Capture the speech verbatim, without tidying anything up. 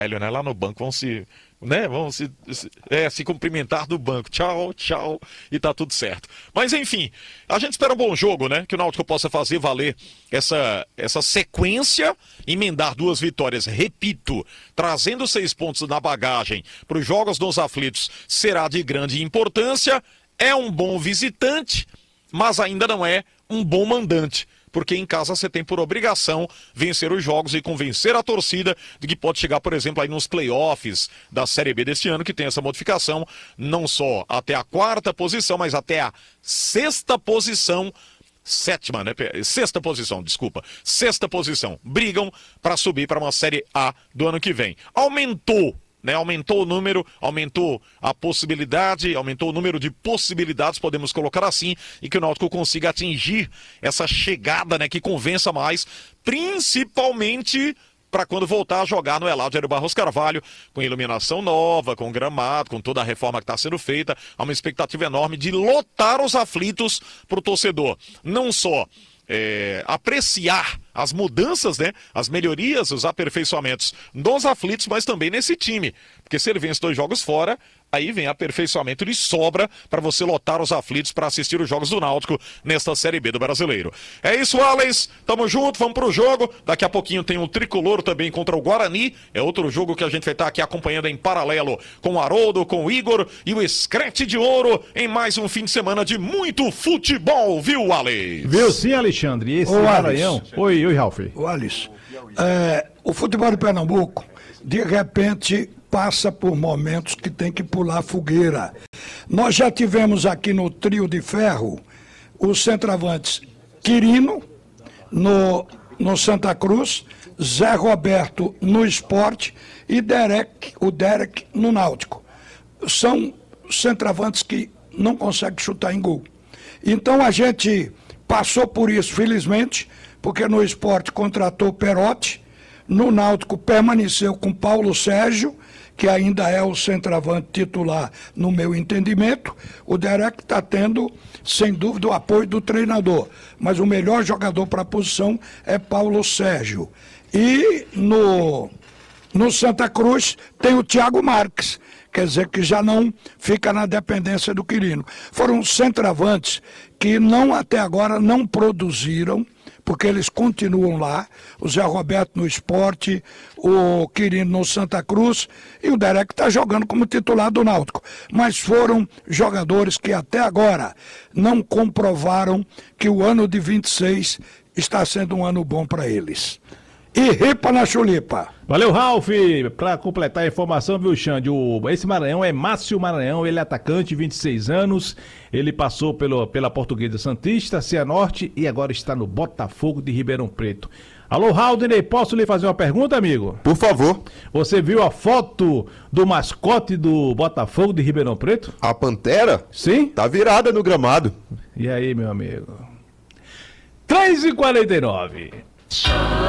né? Lá no banco vão se, né? Vão se, se, é, se cumprimentar do banco. Tchau, tchau, e tá tudo certo. Mas enfim, a gente espera um bom jogo, né? Que o Náutico possa fazer valer essa, essa sequência, emendar duas vitórias, repito, trazendo seis pontos na bagagem para os jogos dos aflitos será de grande importância. É um bom visitante, mas ainda não é um bom mandante. Porque em casa você tem por obrigação vencer os jogos e convencer a torcida de que pode chegar, por exemplo, aí nos playoffs da Série B deste ano, que tem essa modificação, não só até a quarta posição, mas até a sexta posição, sétima, né? Sexta posição, desculpa, sexta posição. Brigam para subir para uma Série A do ano que vem. Aumentou. Né, aumentou o número, aumentou a possibilidade, aumentou o número de possibilidades, podemos colocar assim, e que o Náutico consiga atingir essa chegada, né, que convença mais, principalmente para quando voltar a jogar no Eládio Barros Carvalho, com iluminação nova, com gramado, com toda a reforma que está sendo feita. Há uma expectativa enorme de lotar os aflitos para o torcedor. Não só É, apreciar as mudanças, né, as melhorias, os aperfeiçoamentos dos aflitos, mas também nesse time, porque se ele vence dois jogos fora, aí vem aperfeiçoamento de sobra para você lotar os aflitos para assistir os jogos do Náutico nesta Série B do Brasileiro. É isso, Alex, tamo junto, vamos pro jogo, daqui a pouquinho tem o Tricolor também contra o Guarani, é outro jogo que a gente vai estar aqui acompanhando em paralelo com o Haroldo, com o Igor e o Screte de Ouro em mais um fim de semana de muito futebol, viu, Alex? Viu sim, Alexandre, esse Ô, Maranhão... Alex. Oi, oi, Ralf. O Alice, é, o futebol de Pernambuco, de repente, passa por momentos que tem que pular fogueira. Nós já tivemos aqui no trio de ferro os centroavantes Quirino, no, no Santa Cruz, Zé Roberto no Sport e Derek, o Derek no Náutico. São centroavantes que não conseguem chutar em gol. Então a gente passou por isso, felizmente, porque no Sport contratou o Perotti, no Náutico permaneceu com Paulo Sérgio, que ainda é o centroavante titular no meu entendimento. O Derek está tendo, sem dúvida, o apoio do treinador, mas o melhor jogador para a posição é Paulo Sérgio. E no, no Santa Cruz tem o Thiago Marques, quer dizer que já não fica na dependência do Quirino. Foram centroavantes que não, até agora não produziram, porque eles continuam lá, o Zé Roberto no Sport, o Quirino no Santa Cruz e o Derek está jogando como titular do Náutico. Mas foram jogadores que até agora não comprovaram que o ano de vinte e seis está sendo um ano bom para eles. E ripa na chulipa. Valeu, Ralf. Para completar a informação, viu, Xande? O, esse Maranhão é Márcio Maranhão, ele é atacante, vinte e seis anos. Ele passou pelo, pela Portuguesa Santista, Cianorte e agora está no Botafogo de Ribeirão Preto. Alô, Haldney, posso lhe fazer uma pergunta, amigo? Por favor. Você viu a foto do mascote do Botafogo de Ribeirão Preto? A Pantera? Sim. Tá virada no gramado. E aí, meu amigo? três e quarenta e nove.